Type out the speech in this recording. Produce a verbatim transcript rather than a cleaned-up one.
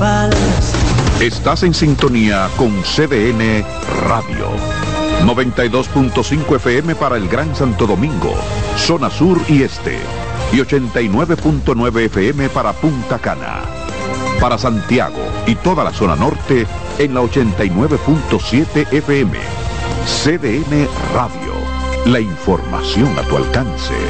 espaldas. Estás en sintonía con C D N Radio. noventa y dos punto cinco F M para el Gran Santo Domingo, zona sur y este. Y ochenta y nueve punto nueve F M para Punta Cana. Para Santiago y toda la zona norte en la ochenta y nueve punto siete F M. C D N Radio. La información a tu alcance.